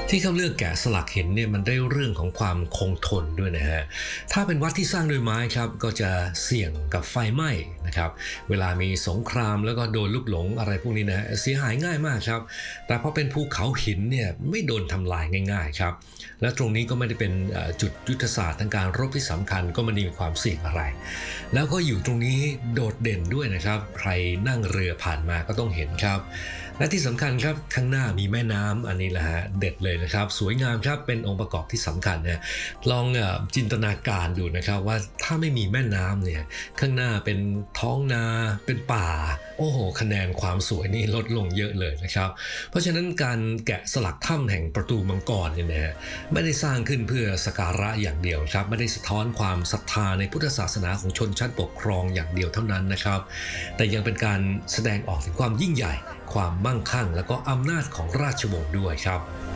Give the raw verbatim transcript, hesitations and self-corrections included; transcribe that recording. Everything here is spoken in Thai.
ที่เขาเลือกแกะสลักหินเนี่ยมันได้เรื่องของความคงทนด้วยนะฮะถ้าเป็นวัดที่สร้างด้วยไม้ครับก็จะเสี่ยงกับไฟไหม้นะครับเวลามีสงครามแล้วก็โดนลูกหลงอะไรพวกนี้นะเสียหายง่ายมากครับแต่พอเป็นภูเขาหินเนี่ยไม่โดนทำลายง่ายๆครับและตรงนี้ก็ไม่ได้เป็นจุดยุทธศาสตร์ทางการรบที่สำคัญก็ไม่ได้มีความเสี่ยงอะไรแล้วก็อยู่ตรงนี้โดดเด่นด้วยนะครับใครนั่งเรือผ่านมาก็ต้องเห็นครับและที่สำคัญครับข้างหน้ามีแม่น้ำอันนี้แหละฮะเด็ดเลยนะครับสวยงามครับเป็นองค์ประกอบที่สำคัญนะลองจินตนาการดูนะครับว่าถ้าไม่มีแม่น้ำเนี่ยข้างหน้าเป็นท้องนาเป็นป่าโอ้โหคะแนนความสวยนี่ลดลงเยอะเลยนะครับเพราะฉะนั้นการแกะสลักถ้ำแห่งประตูมังกรเนี่ยนะไม่ได้สร้างขึ้นเพื่อสักการะอย่างเดียวครับไม่ได้สะท้อนความศรัทธาในพุทธศาสนาของชนชั้นปกครองอย่างเดียวเท่านั้นนะครับแต่ยังเป็นการแสดงออกถึงความยิ่งใหญ่ความมั่งคั่งและก็อำนาจของราชวงศ์ด้วยครับ